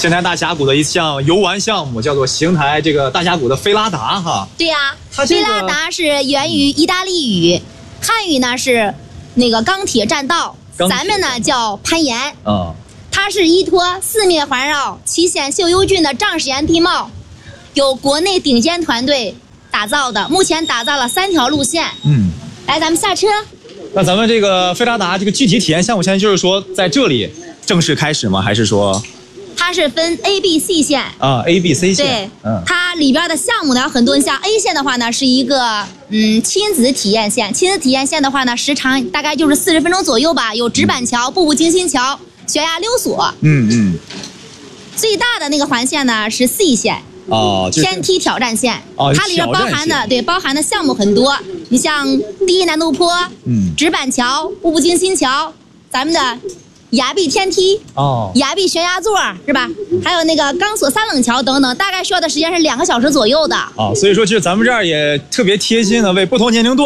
邢台大峡谷的一项游玩项目，叫做邢台这个大峡谷的菲拉达哈。 对呀、 它这个菲拉达是源于意大利语，汉语呢是那个钢铁栈道，咱们呢叫攀岩。它是依托四面环绕、奇险秀幽峻的丈石岩地貌，由国内顶尖团队打造的。目前打造了3条路线。来，咱们下车。 那咱们这个菲拉达这个具体体验项目，现在就是说在这里正式开始吗？还是说？ 它是分 A、B、C 线啊 ，A、B、C 线。 对，它里边的项目呢有很多，像 A 线的话呢是一个亲子体验线。亲子体验线的话呢，时长大概就是40分钟左右吧，有直板桥、步步惊心桥、悬崖溜索。最大的那个环线呢是 C 线。天梯挑战线。它里边包含的项目很多，你像第一难度坡、直板桥、步步惊心桥，咱们的崖壁天梯、崖壁悬崖座是吧？还有那个钢索3冷桥等等，大概需要的时间是2个小时左右的。 所以说，其实咱们这儿也特别贴心的为不同年龄段